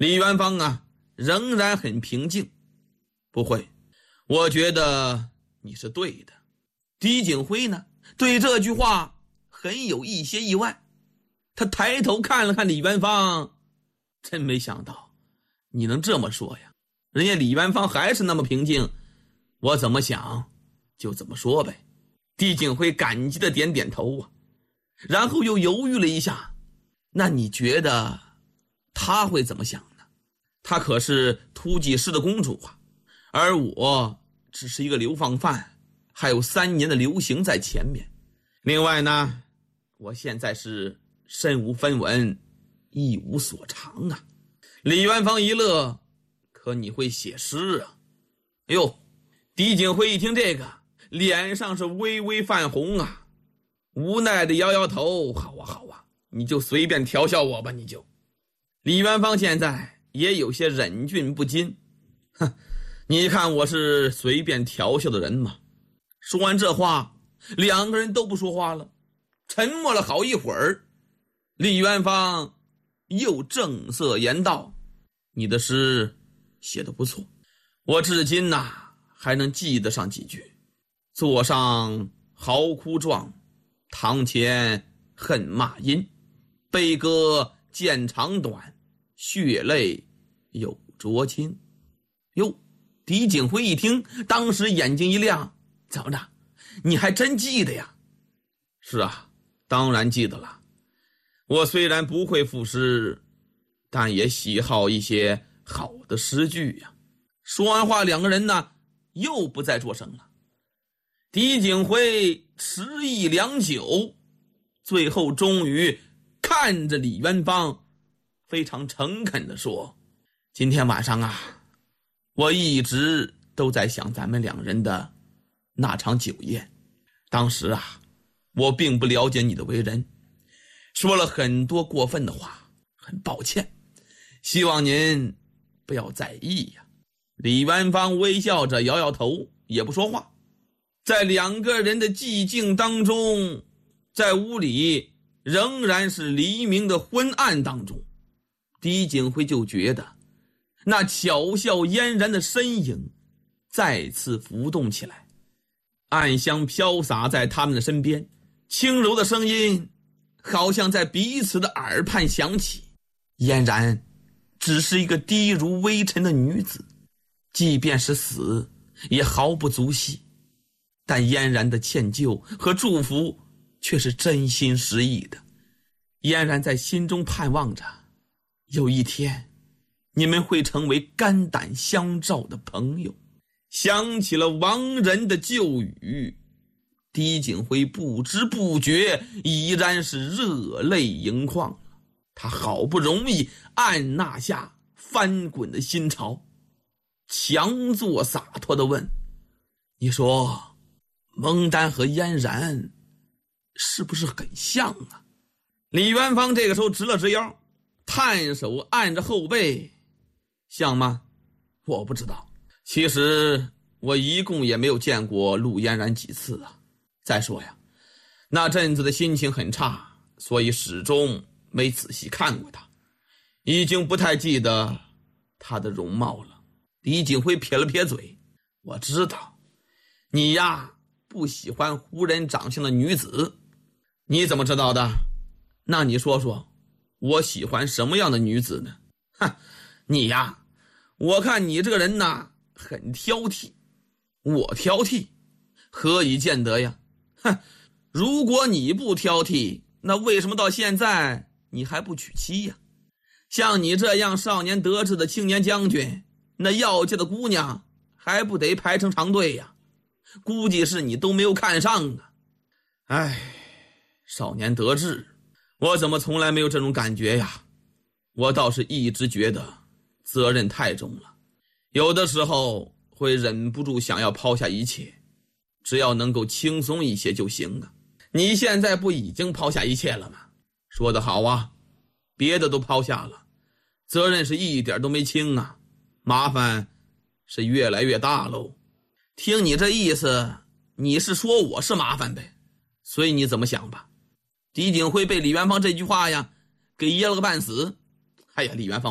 李元芳啊，仍然很平静。不会，我觉得你是对的。狄景辉呢，对这句话很有一些意外。他抬头看了看李元芳，真没想到你能这么说呀。人家李元芳还是那么平静，我怎么想就怎么说呗。狄景辉感激的点点头啊，然后又犹豫了一下。那你觉得他会怎么想呢？他可是突击师的公主啊，而我只是一个流放犯，还有3年的流刑在前面。另外呢，我现在是身无分文，一无所长啊。李元芳一乐，可你会写诗啊？哎呦，狄景辉一听这个，脸上是微微泛红啊，无奈的摇摇头，好啊好啊，你就随便调笑我吧，你就。李元芳现在也有些忍俊不禁，哼，你看我是随便调笑的人吗？说完这话，两个人都不说话了，沉默了好一会儿。李元芳又正色言道：你的诗写得不错，我至今还能记得上几句。座上嚎哭状，堂前恨骂音，悲歌见长短，血泪有浊清。哟，狄景辉一听，当时眼睛一亮，怎么着，你还真记得呀？是啊，当然记得了。我虽然不会赋诗，但也喜好一些好的诗句呀。说完话，两个人呢又不再作声了。狄景辉迟疑良久，最后终于看着李元芳，非常诚恳地说：今天晚上我一直都在想咱们两人的那场酒宴。当时我并不了解你的为人，说了很多过分的话，很抱歉，希望您不要在意呀。李元芳微笑着摇摇头，也不说话。在两个人的寂静当中，在屋里仍然是黎明的昏暗当中，狄景辉就觉得那巧笑嫣然的身影再次浮动起来，暗香飘洒在他们的身边，轻柔的声音好像在彼此的耳畔响起。嫣然只是一个低如微尘的女子，即便是死也毫不足惜，但嫣然的歉疚和祝福却是真心实意的。嫣然在心中盼望着，有一天你们会成为肝胆相照的朋友。想起了亡人的旧语，狄景辉不知不觉已然是热泪盈眶了。他好不容易按捺下翻滚的心潮，强作洒脱地问：你说蒙丹和嫣然是不是很像啊？李元芳这个时候直了直腰，探手按着后背，像吗？我不知道，其实我一共也没有见过陆嫣然几次啊。再说呀，那阵子的心情很差，所以始终没仔细看过她，已经不太记得她的容貌了。李景辉撇了撇嘴，我知道你不喜欢胡人长相的女子。你怎么知道的？那你说说，我喜欢什么样的女子呢？你我看你这个人很挑剔。我挑剔？何以见得呀？如果你不挑剔，那为什么到现在你还不娶妻呀？像你这样少年得志的青年将军，那要嫁的姑娘还不得排成长队呀？估计是你都没有看上啊。哎，少年得志，我怎么从来没有这种感觉呀？我倒是一直觉得责任太重了，有的时候会忍不住想要抛下一切，只要能够轻松一些就行啊。你现在不已经抛下一切了吗？说得好啊，别的都抛下了，责任是一点都没轻啊，麻烦是越来越大喽。听你这意思，你是说我是麻烦呗？所以你怎么想吧？狄景辉被李元芳这句话给噎了个半死。哎呀，李元芳